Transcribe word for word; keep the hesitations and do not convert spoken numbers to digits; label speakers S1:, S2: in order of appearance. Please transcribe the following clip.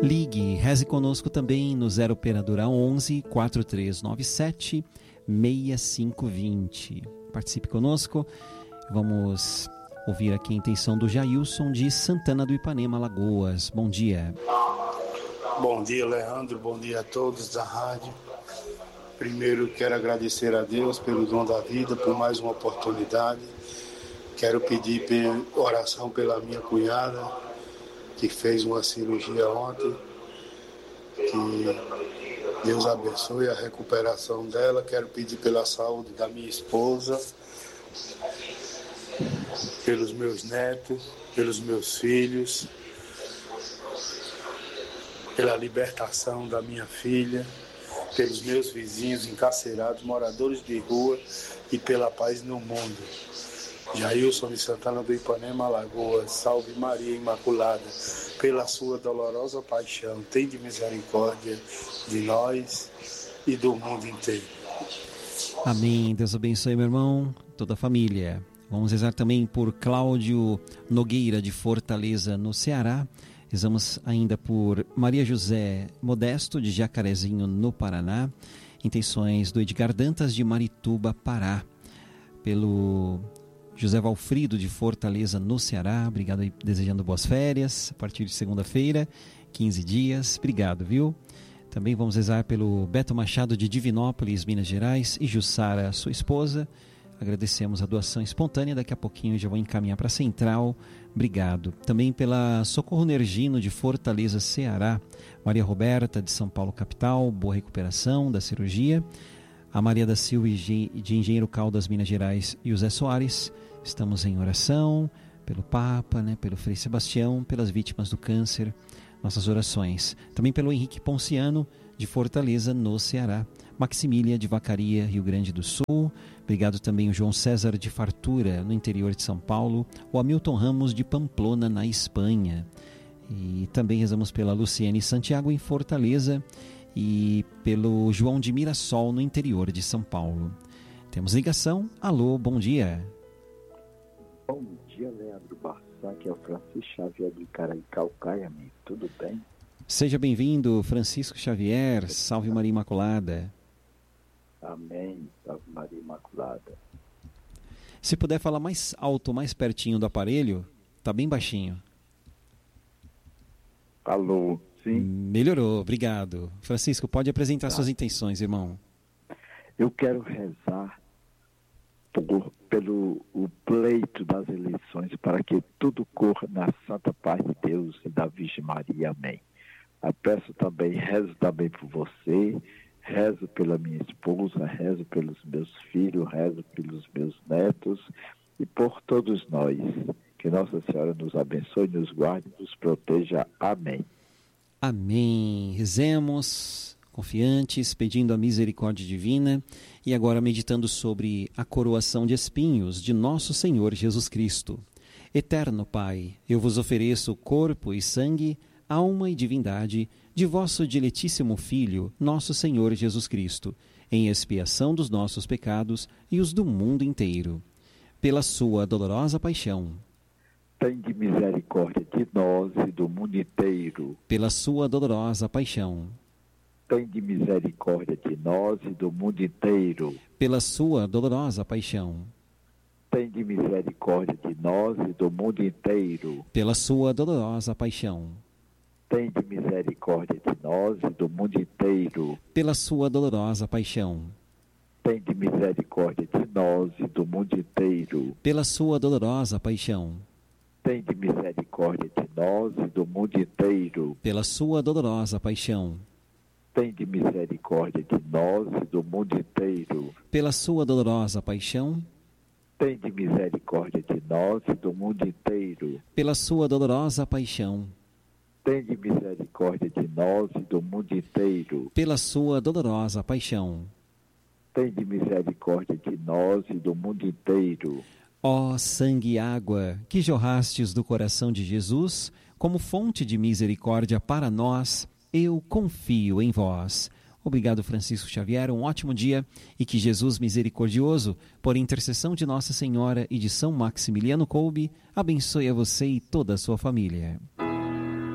S1: Ligue, reze conosco também no zero operadora onze, quatro três nove sete, seis cinco dois zero. Participe conosco. Vamos ouvir aqui a intenção do Jailson de Santana do Ipanema, Alagoas. Bom dia.
S2: Bom dia, Leandro. Bom dia a todos da rádio. Primeiro, quero agradecer a Deus pelo dom da vida, por mais uma oportunidade. Quero pedir oração pela minha cunhada, que fez uma cirurgia ontem. Que Deus abençoe a recuperação dela. Quero pedir pela saúde da minha esposa, pelos meus netos, pelos meus filhos, pela libertação da minha filha, pelos meus vizinhos encarcerados, moradores de rua e pela paz no mundo. Jailson de Santana do Ipanema, Alagoas. Salve Maria Imaculada, pela sua dolorosa paixão, tende misericórdia de nós e do mundo inteiro.
S1: Amém. Deus abençoe, meu irmão, toda a família. Vamos rezar também por Cláudio Nogueira, de Fortaleza, no Ceará. Rezamos ainda por Maria José Modesto, de Jacarezinho, no Paraná. Intenções do Edgar Dantas, de Marituba, Pará. Pelo José Valfrido, de Fortaleza, no Ceará. Obrigado aí, desejando boas férias. A partir de segunda-feira, quinze dias. Obrigado, viu? Também vamos rezar pelo Beto Machado, de Divinópolis, Minas Gerais. E Jussara, sua esposa. Agradecemos a doação espontânea. Daqui a pouquinho já vou encaminhar para a central. Obrigado. Também pela Socorro Nergino, de Fortaleza, Ceará. Maria Roberta, de São Paulo, capital. Boa recuperação da cirurgia. A Maria da Silva, de Engenheiro Caldas, Minas Gerais. E o Zé Soares. Estamos em oração pelo Papa, né, pelo Frei Sebastião, pelas vítimas do câncer. Nossas orações. Também pelo Henrique Ponciano, de Fortaleza, no Ceará. Maximília, de Vacaria, Rio Grande do Sul. Obrigado também o João César, de Fartura, no interior de São Paulo. O Hamilton Ramos, de Pamplona, na Espanha. E também rezamos pela Luciene Santiago, em Fortaleza. E pelo João de Mirassol, no interior de São Paulo. Temos ligação. Alô, bom dia.
S3: Bom dia, Leandro Barçá, que é o Francisco Xavier de Caraicalcaia, amigo. Tudo bem?
S1: Seja bem-vindo, Francisco Xavier. Salve Maria Imaculada.
S3: Amém. Salve Maria Imaculada.
S1: Se puder falar mais alto, mais pertinho do aparelho, tá bem baixinho.
S3: Alô, sim?
S1: Melhorou, obrigado. Francisco, pode apresentar
S3: tá.
S1: suas intenções, irmão.
S3: Eu quero rezar por, pelo o pleito das eleições, para que tudo corra na santa paz de Deus e da Virgem Maria. Amém. Eu peço também, rezo também por você, rezo pela minha esposa, rezo pelos meus filhos, rezo pelos meus netos e por todos nós. Que Nossa Senhora nos abençoe, nos guarde, nos proteja. Amém.
S1: Amém. Rezemos, confiantes, pedindo a misericórdia divina e agora meditando sobre a coroação de espinhos de nosso Senhor Jesus Cristo. Eterno Pai, eu vos ofereço o corpo e sangue, alma e divindade de vosso diletíssimo Filho, nosso Senhor Jesus Cristo, em expiação dos nossos pecados e os do mundo inteiro. Pela sua dolorosa paixão,
S3: tende misericórdia de nós e do mundo inteiro.
S1: Pela sua dolorosa paixão,
S3: tende misericórdia de nós e do mundo inteiro.
S1: Pela sua dolorosa paixão,
S3: tende misericórdia de nós e do mundo inteiro.
S1: Pela sua dolorosa paixão,
S3: tende misericórdia de nós e do mundo inteiro.
S1: Pela sua dolorosa paixão,
S3: tende misericórdia de nós e do mundo inteiro.
S1: Pela sua dolorosa paixão,
S3: tende misericórdia de nós e do mundo inteiro.
S1: Pela sua dolorosa paixão,
S3: tende misericórdia de nós e do mundo inteiro.
S1: Pela sua dolorosa paixão,
S3: tende misericórdia de nós e do mundo inteiro.
S1: Pela sua dolorosa paixão,
S3: tende misericórdia de nós e do mundo inteiro.
S1: Pela sua dolorosa paixão,
S3: tende misericórdia de nós e do mundo inteiro.
S1: Ó sangue e água que jorrastes do coração de Jesus, como fonte de misericórdia para nós, eu confio em vós. Obrigado, Francisco Xavier, um ótimo dia e que Jesus misericordioso, por intercessão de Nossa Senhora e de São Maximiliano Kolbe, abençoe a você e toda a sua família.